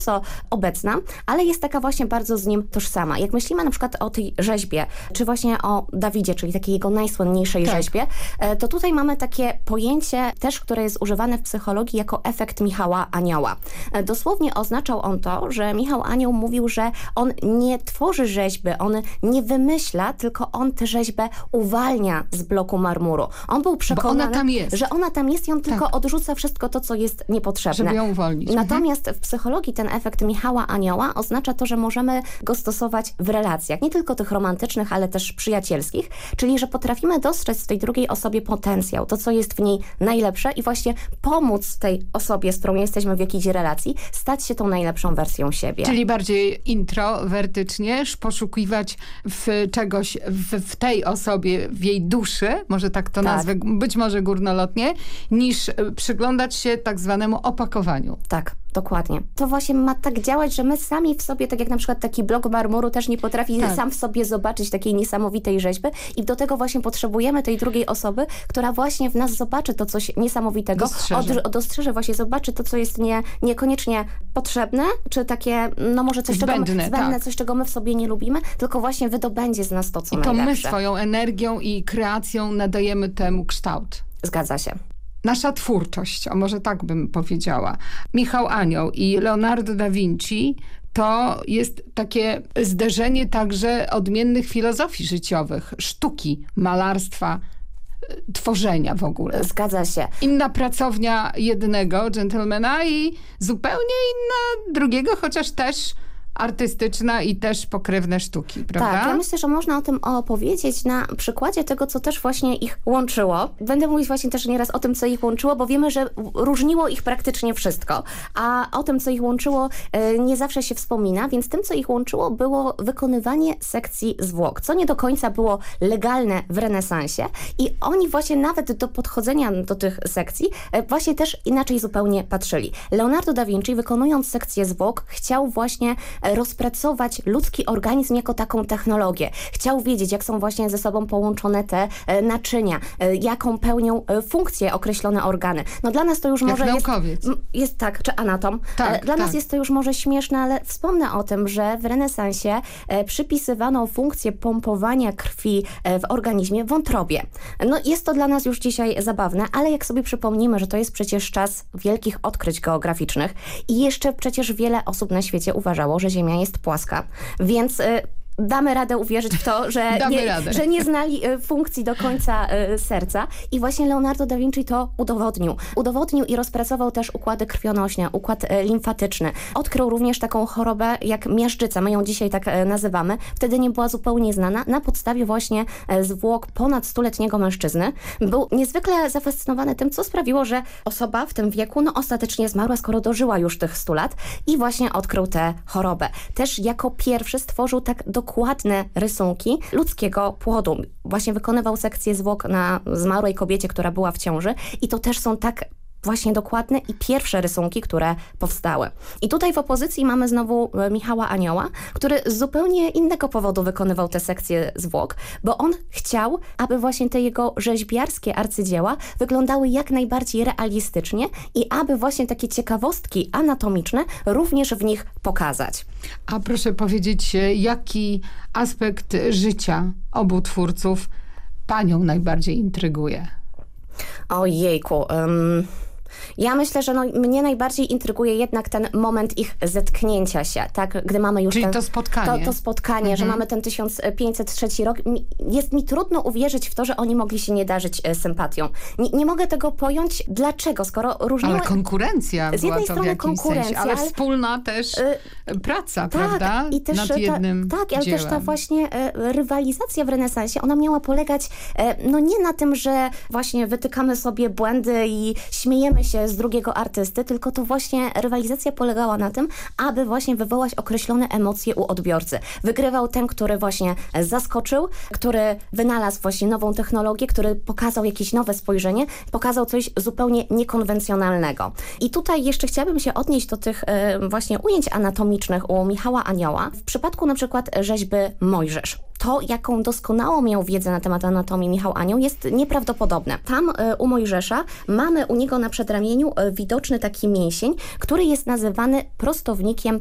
obecna, ale jest taka właśnie bardzo z nim tożsama. Jak myślimy na przykład o tej rzeźbie, czy właśnie o Dawidzie, czyli takiej jego najsłynniejszej rzeźbie, to tutaj mamy takie pojęcie też, które jest używane w psychologii jako efekt Michała Anioła. Dosłownie oznaczał on to, że Michał Anioł mówił, że on nie tworzy rzeźby, on nie wymyśla, tylko on tę rzeźbę uwalnia z bloku marmuru. On był przekonany, że ona tam jest i on tylko odrzuca wszystko to, co jest niepotrzebne. Żeby ją uwolnić. Natomiast w psychologii ten efekt Michała Anioła oznacza to, że możemy go stosować w relacjach, nie tylko tych romantycznych, ale też przyjacielskich, czyli że potrafimy dostrzec w tej drugiej osobie potencjał, to co jest w niej najlepsze i właśnie pomóc tej osobie, z którą jesteśmy w jakiejś relacji, stać się tą najlepszą wersją siebie. Czyli bardziej introwertycznie, poszukiwać czegoś w tej osobie, w jej duszy, może tak to nazwę, być może górnolotnie, niż przyglądać się tak zwanemu opakowaniu. Tak, dokładnie. To właśnie ma tak działać, że my sami w sobie, tak jak na przykład taki blok marmuru też nie potrafi sam w sobie zobaczyć takiej niesamowitej rzeźby i do tego właśnie potrzebujemy tej drugiej osoby, która właśnie w nas zobaczy to coś niesamowitego, dostrzeże właśnie, zobaczy to, co jest niekoniecznie potrzebne, czy takie, no może coś zbędne, coś, czego my w sobie nie lubimy, tylko właśnie wydobędzie z nas to, co najlepsze. I to my swoją energią i kreacją nadajemy temu kształt. Zgadza się. Nasza twórczość, a może tak bym powiedziała. Michał Anioł i Leonardo da Vinci to jest takie zderzenie także odmiennych filozofii życiowych, sztuki, malarstwa, tworzenia w ogóle. Zgadza się. Inna pracownia jednego dżentelmena i zupełnie inna drugiego, chociaż też artystyczna i też pokrewne sztuki, prawda? Tak, ja myślę, że można o tym opowiedzieć na przykładzie tego, co też właśnie ich łączyło. Będę mówić właśnie też nieraz o tym, co ich łączyło, bo wiemy, że różniło ich praktycznie wszystko. A o tym, co ich łączyło, nie zawsze się wspomina, więc tym, co ich łączyło, było wykonywanie sekcji zwłok, co nie do końca było legalne w renesansie i oni właśnie nawet do podchodzenia do tych sekcji właśnie też inaczej zupełnie patrzyli. Leonardo da Vinci, wykonując sekcję zwłok, chciał właśnie rozpracować ludzki organizm jako taką technologię. Chciał wiedzieć, jak są właśnie ze sobą połączone te naczynia, jaką pełnią funkcję określone organy. No dla nas to już jak może naukowiec. jest tak, czy anatom. Dla nas jest to już może śmieszne, ale wspomnę o tym, że w renesansie przypisywano funkcję pompowania krwi w organizmie wątrobie. No jest to dla nas już dzisiaj zabawne, ale jak sobie przypomnimy, że to jest przecież czas wielkich odkryć geograficznych i jeszcze przecież wiele osób na świecie uważało, że Ziemia jest płaska, więc damy radę uwierzyć w to, że nie znali funkcji do końca serca i właśnie Leonardo da Vinci to udowodnił. Udowodnił i rozpracował też układy krwionośne, układ limfatyczny. Odkrył również taką chorobę jak miażdżyca, my ją dzisiaj tak nazywamy. Wtedy nie była zupełnie znana. Na podstawie właśnie zwłok ponad 100-letniego mężczyzny był niezwykle zafascynowany tym, co sprawiło, że osoba w tym wieku ostatecznie zmarła, skoro dożyła już tych 100 lat i właśnie odkrył tę chorobę. Też jako pierwszy stworzył tak dokładne rysunki ludzkiego płodu. Właśnie wykonywał sekcję zwłok na zmarłej kobiecie, która była w ciąży i to też są tak właśnie dokładne i pierwsze rysunki, które powstały. I tutaj w opozycji mamy znowu Michała Anioła, który z zupełnie innego powodu wykonywał tę sekcję zwłok, bo on chciał, aby właśnie te jego rzeźbiarskie arcydzieła wyglądały jak najbardziej realistycznie i aby właśnie takie ciekawostki anatomiczne również w nich pokazać. A proszę powiedzieć, jaki aspekt życia obu twórców panią najbardziej intryguje? Ojejku, ja myślę, że mnie najbardziej intryguje jednak ten moment ich zetknięcia się, tak? Gdy mamy już to spotkanie. To spotkanie, że mamy ten 1503 rok. Jest mi trudno uwierzyć w to, że oni mogli się nie darzyć sympatią. Nie mogę tego pojąć, dlaczego, skoro różniły... Ale konkurencja z jednej strony konkurencja, ale wspólna też praca, prawda? I też nad jednym ale dziełem. też ta właśnie rywalizacja w renesansie, ona miała polegać nie na tym, że właśnie wytykamy sobie błędy i śmiejemy się z drugiego artysty, tylko to właśnie rywalizacja polegała na tym, aby właśnie wywołać określone emocje u odbiorcy. Wygrywał ten, który właśnie zaskoczył, który wynalazł właśnie nową technologię, który pokazał jakieś nowe spojrzenie, pokazał coś zupełnie niekonwencjonalnego. I tutaj jeszcze chciałabym się odnieść do tych właśnie ujęć anatomicznych u Michała Anioła. W przypadku na przykład rzeźby Mojżesz. to, jaką doskonałą miał wiedzę na temat anatomii Michał Anioł, jest nieprawdopodobne. Tam u Mojżesza mamy u niego na przedramieniu widoczny taki mięsień, który jest nazywany prostownikiem